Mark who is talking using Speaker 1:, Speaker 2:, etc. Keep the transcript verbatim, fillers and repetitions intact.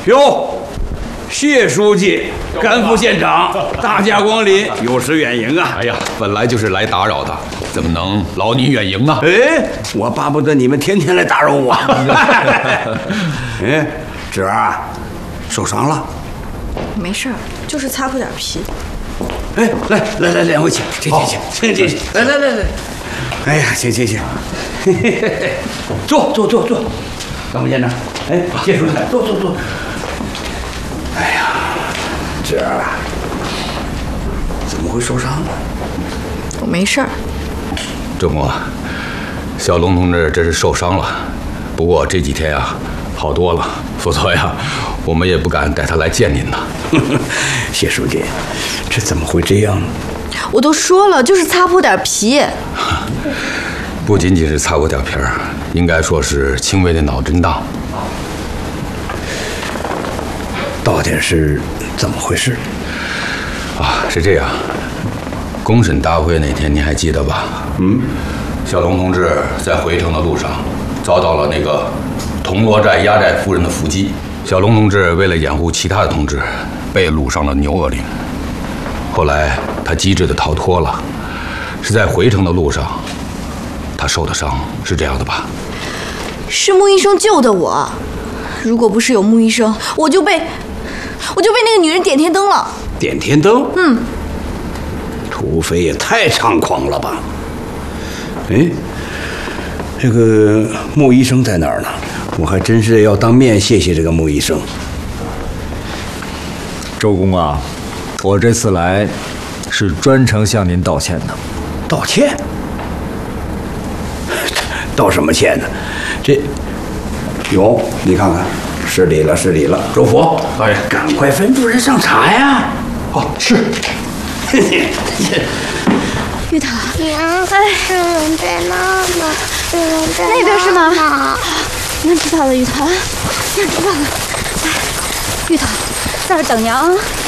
Speaker 1: 哟，谢书记，甘副县长，大驾光临，有失远迎啊！
Speaker 2: 哎呀，本来就是来打扰的，怎么能劳您远迎呢？
Speaker 1: 哎，我巴不得你们天天来打扰我。哎，侄儿，受伤了？
Speaker 3: 没事儿，就是擦破点皮。
Speaker 1: 哎，来来来，两位请，请请请请请，来来来来。哎呀，请请请，坐坐坐坐，甘副县长，哎，谢书记，坐坐坐。哎呀，侄儿啊，怎么会受伤呢？
Speaker 3: 我没事儿。
Speaker 2: 周末，小龙同志这是受伤了，不过这几天啊好多了，否则呀我们也不敢带他来见您呢。
Speaker 1: 谢书记，这怎么会这样呢？
Speaker 3: 我都说了，就是擦破点皮。
Speaker 2: 不仅仅是擦破点皮儿，应该说是轻微的脑震荡。
Speaker 1: 到底是怎么回事？
Speaker 2: 啊，是这样。公审大会那天您还记得吧？嗯，小龙同志在回城的路上遭到了那个铜锣寨压寨夫人的伏击。小龙同志为了掩护其他的同志，被掳上了牛额岭。后来他机智地逃脱了，是在回城的路上，他受的伤，是这样的吧？
Speaker 3: 是穆医生救的我，如果不是有穆医生，我就被我就被那个女人点天灯了。
Speaker 1: 点天灯？
Speaker 3: 嗯。
Speaker 1: 土匪也太猖狂了吧！哎，这个穆医生在哪儿呢？我还真是要当面谢谢这个穆医生。
Speaker 4: 周公啊，我这次来是专程向您道歉的。
Speaker 1: 道歉？道什么歉呢？这，哟，你看看，失礼了，失礼了。周福，
Speaker 2: 哎，
Speaker 1: 赶快吩咐人上茶呀！
Speaker 2: 哦，是。
Speaker 3: 玉堂，
Speaker 5: 娘，是人在那呢，是人在
Speaker 3: 那边是吗？娘知道了，玉堂，娘知道了。来，玉堂，在这等娘啊。